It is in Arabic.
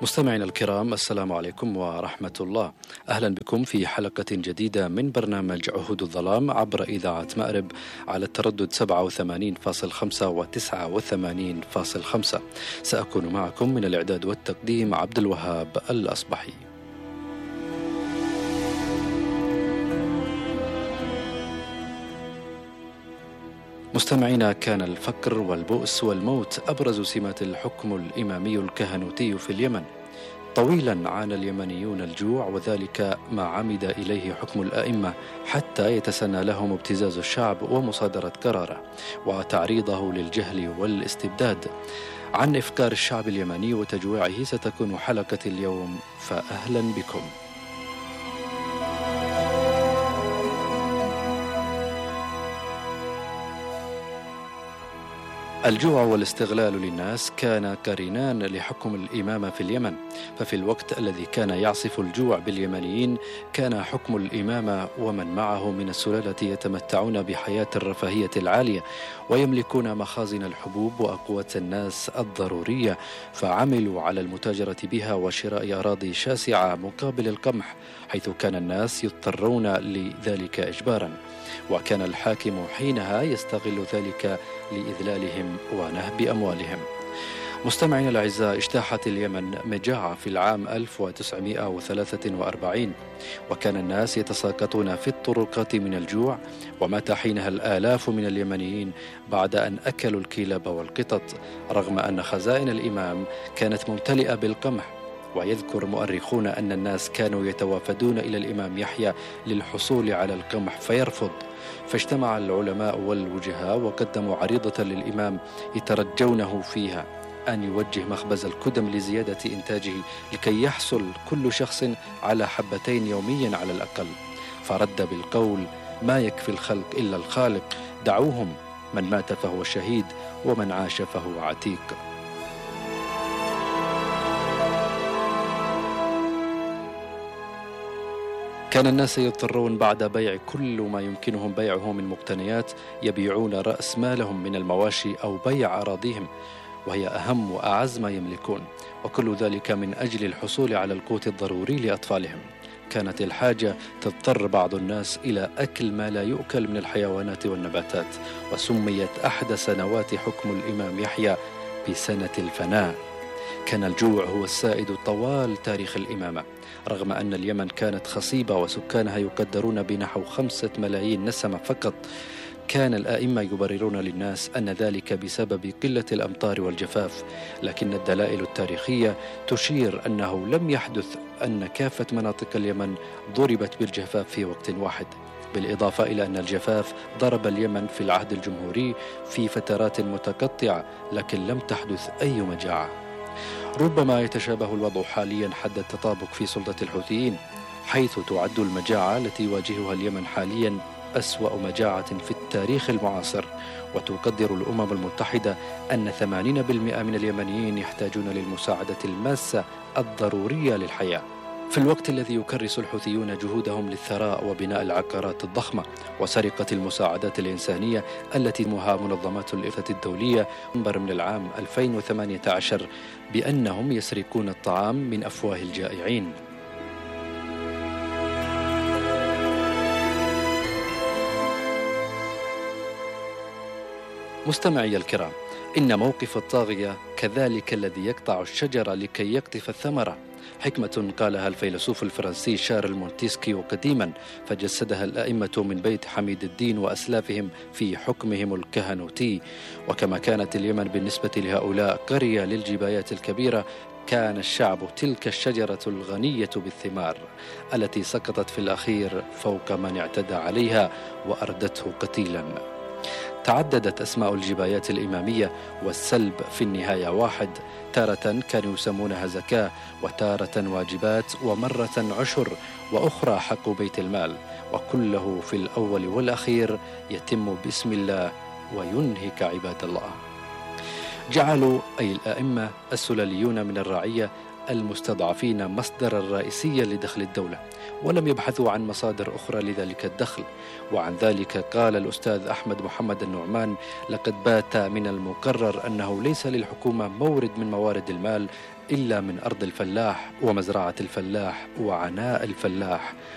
مستمعينا الكرام، السلام عليكم ورحمة الله. أهلا بكم في حلقة جديدة من برنامج عهود الظلام عبر إذاعة مأرب على التردد 87.5 و 89.5. سأكون معكم من الإعداد والتقديم عبد الوهاب الأصبحي. مستمعينا، كان الفقر والبؤس والموت أبرز سمات الحكم الإمامي الكهنوتي في اليمن. طويلا عانى اليمنيون الجوع، وذلك ما عمد إليه حكم الأئمة حتى يتسنى لهم ابتزاز الشعب ومصادرة قراره وتعريضه للجهل والاستبداد. عن إفكار الشعب اليمني وتجويعه ستكون حلقة اليوم، فأهلا بكم. الجوع والاستغلال للناس كان قرينان لحكم الإمامة في اليمن، ففي الوقت الذي كان يعصف الجوع باليمنيين كان حكم الإمامة ومن معه من السلالة يتمتعون بحياة الرفاهية العالية ويملكون مخازن الحبوب وأقوات الناس الضرورية، فعملوا على المتاجرة بها وشراء أراضي شاسعة مقابل القمح، حيث كان الناس يضطرون لذلك إجبارا، وكان الحاكم حينها يستغل ذلك لإذلالهم ونهب أموالهم. مستمعين الأعزاء، اجتاحت اليمن مجاعة في العام 1943، وكان الناس يتساقطون في الطرقات من الجوع، ومات حينها الآلاف من اليمنيين بعد أن أكلوا الكلاب والقطط، رغم أن خزائن الإمام كانت ممتلئة بالقمح. ويذكر مؤرخون أن الناس كانوا يتوافدون إلى الإمام يحيى للحصول على القمح فيرفض، فاجتمع العلماء والوجهاء وقدموا عريضة للإمام يترجونه فيها أن يوجه مخبز الكدم لزيادة إنتاجه لكي يحصل كل شخص على حبتين يوميا على الأقل، فرد بالقول: ما يكفي الخلق إلا الخالق، دعوهم، من مات فهو شهيد ومن عاش فهو عتيق. كان الناس يضطرون بعد بيع كل ما يمكنهم بيعه من مقتنيات يبيعون رأس مالهم من المواشي أو بيع أراضيهم، وهي أهم وأعز ما يملكون، وكل ذلك من أجل الحصول على القوت الضروري لأطفالهم. كانت الحاجة تضطر بعض الناس إلى أكل ما لا يؤكل من الحيوانات والنباتات، وسميت أحد سنوات حكم الإمام يحيى بسنة الفناء. كان الجوع هو السائد طوال تاريخ الإمامة، رغم أن اليمن كانت خصيبة وسكانها يقدرون بنحو 5 ملايين نسمة فقط. كان الآئمة يبررون للناس أن ذلك بسبب قلة الأمطار والجفاف، لكن الدلائل التاريخية تشير أنه لم يحدث أن كافة مناطق اليمن ضربت بالجفاف في وقت واحد، بالإضافة إلى أن الجفاف ضرب اليمن في العهد الجمهوري في فترات متقطعة، لكن لم تحدث أي مجاعة. ربما يتشابه الوضع حاليا حد التطابق في سلطة الحوثيين، حيث تعد المجاعة التي يواجهها اليمن حاليا أسوأ مجاعة في التاريخ المعاصر، وتقدر الأمم المتحدة أن 80% من اليمنيين يحتاجون للمساعدة الماسة الضرورية للحياة، في الوقت الذي يكرس الحوثيون جهودهم للثراء وبناء العقارات الضخمة وسرقة المساعدات الإنسانية التي تمها منظمات الإغاثة الدولية من العام 2018 بأنهم يسرقون الطعام من أفواه الجائعين. مستمعي الكرام، إن موقف الطاغية كذلك الذي يقطع الشجرة لكي يقطف الثمرة، حكمة قالها الفيلسوف الفرنسي شارل مونتسكيو قديما، فجسدها الأئمة من بيت حميد الدين وأسلافهم في حكمهم الكهنوتي. وكما كانت اليمن بالنسبة لهؤلاء قرية للجبايات الكبيرة، كان الشعب تلك الشجرة الغنية بالثمار التي سقطت في الأخير فوق من اعتدى عليها وأردته قتيلا. تعددت أسماء الجبايات الإمامية، والسلب في النهاية واحد، تارة كانوا يسمونها زكاة، وتارة واجبات، ومرة عشر، وأخرى حق بيت المال، وكله في الأول والأخير يتم باسم الله وينهك عباد الله. جعلوا أي الآئمة السلاليون من الرعية المستضعفين مصدرا رئيسيا لدخل الدولة، ولم يبحثوا عن مصادر أخرى لذلك الدخل. وعن ذلك قال الأستاذ أحمد محمد النعمان: لقد بات من المقرر أنه ليس للحكومة مورد من موارد المال إلا من أرض الفلاح ومزرعة الفلاح وعناء الفلاح